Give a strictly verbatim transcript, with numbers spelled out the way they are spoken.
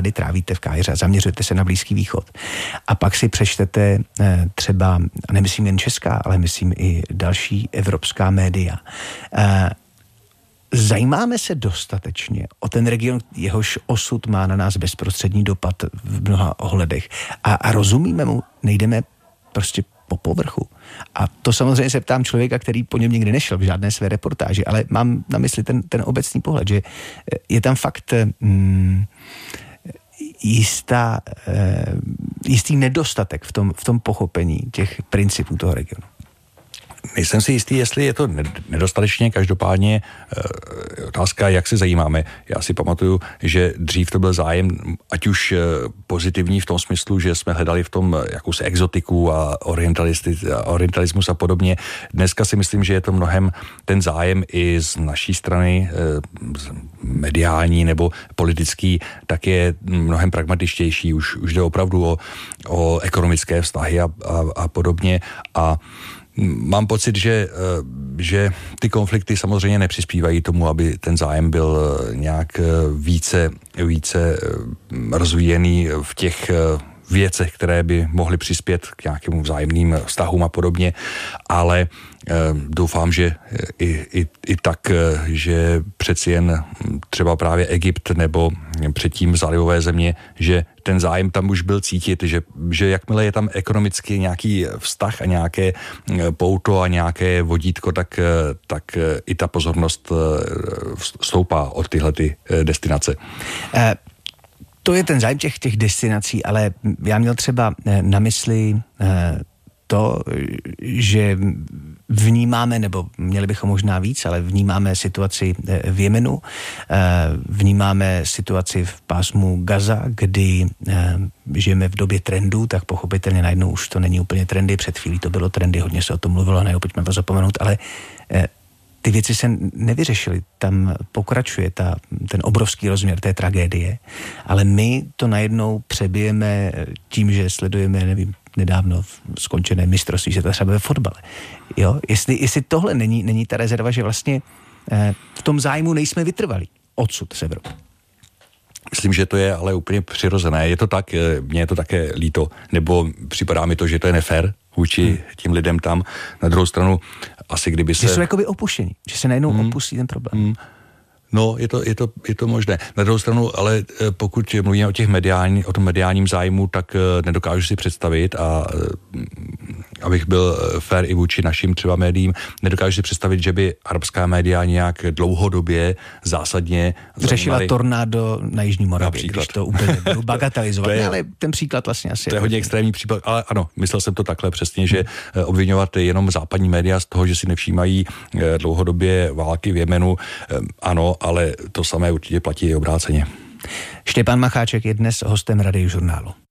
vlády trávíte v Káhiře a zaměřujete se na Blízký východ. A pak si přečtete třeba, a nemyslím jen česká, ale myslím i další evropská média. Zajímáme se dostatečně o ten region, jehož osud má na nás bezprostřední dopad v mnoha ohledech. A, a rozumíme mu, nejdeme prostě po povrchu. A to samozřejmě se ptám člověka, který po něm nikdy nešel v žádné své reportáži, ale mám na mysli ten, ten obecný pohled, že je tam fakt mm, jistá, jistý nedostatek v tom, v tom pochopení těch principů toho regionu. Nejsem si jistý, jestli je to nedostatečně, každopádně e, otázka, jak se zajímáme. Já si pamatuju, že dřív to byl zájem, ať už e, pozitivní v tom smyslu, že jsme hledali v tom jakousi exotiku a orientalismus a podobně. Dneska si myslím, že je to mnohem ten zájem i z naší strany, e, mediální nebo politický, tak je mnohem pragmatičtější. Už, už jde opravdu o, o ekonomické vztahy a, a, a podobně. A mám pocit, že, že ty konflikty samozřejmě nepřispívají tomu, aby ten zájem byl nějak více, více rozvíjený v těch věcech, které by mohly přispět k nějakému vzájemným vztahům a podobně, ale doufám, že i, i, i tak, že přeci jen třeba právě Egypt nebo předtím zálivové země, že ten zájem tam už byl cítit, že, že jakmile je tam ekonomicky nějaký vztah a nějaké pouto a nějaké vodítko, tak, tak i ta pozornost stoupá od tyhle ty destinace. Eh. To je ten zájem těch, těch destinací, ale já měl třeba na mysli to, že vnímáme, nebo měli bychom možná víc, ale vnímáme situaci v Jemenu, vnímáme situaci v pásmu Gaza, kdy žijeme v době trendů, tak pochopitelně najednou už to není úplně trendy, před chvílí to bylo trendy, hodně se o tom mluvilo, ne, pojďme to zapomenout, ale ty věci se nevyřešily, tam pokračuje ta, ten obrovský rozměr té tragédie, ale my to najednou přebijeme tím, že sledujeme, nevím, nedávno skončené mistrovství světa třeba ve fotbale. Jo? Jestli, jestli tohle není, není ta rezerva, že vlastně eh, v tom zájmu nejsme vytrvalí odsud z Evropy. Myslím, že to je ale úplně přirozené. Je to tak, mně je to také líto, nebo připadá mi to, že to je nefér vůči hmm. tím lidem tam. Na druhou stranu, asi kdyby se... Že jsou jakoby opuštění, že se najednou hmm. opustí ten problém. Hmm. No, je to, je, to, je to možné. Na druhou stranu, ale pokud mluvíme o těch mediální, o tom mediálním zájmu, tak nedokážu si představit a abych byl fair i vůči našim třeba médiím, nedokážu si představit, že by arabská média nějak dlouhodobě zásadně řešila zajímali... tornádo na Jižní Moravě, když to úplně budu bagatelizovat. je, ale ten příklad vlastně asi... To je hodně extrémní případ, ale ano, myslel jsem to takhle přesně, že hmm. obvinovat jenom západní média z toho, že si nevšímají dlouhodobě války v Jemenu, ano, ale to samé určitě platí i obráceně. Štěpán Macháček je dnes hostem Radiožurnálu.